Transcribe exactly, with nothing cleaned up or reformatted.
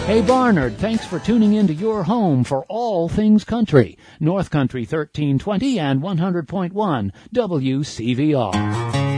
Hey Barnard, thanks for tuning into your home for all things country. North Country thirteen twenty and one hundred point one W C V R.